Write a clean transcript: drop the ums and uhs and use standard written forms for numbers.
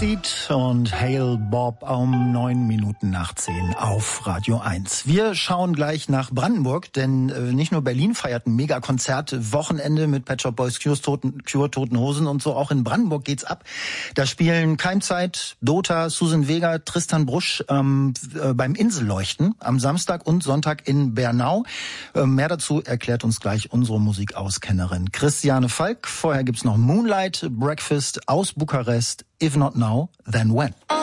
Seed und Hail Bob um 9 Minuten nach 10 auf Radio 1. Wir schauen gleich nach Brandenburg, denn nicht nur Berlin feiert ein Megakonzert, Wochenende mit Pet Shop Boys, Cure, Toten Hosen und so. Auch in Brandenburg geht's ab. Da spielen Keimzeit, Dota, Susan Vega, Tristan Brusch beim Inselleuchten am Samstag und Sonntag in Bernau. Mehr dazu erklärt uns gleich unsere Musikauskennerin Christiane Falk. Vorher gibt's noch Moonlight Breakfast aus Bukarest. If not now, then when?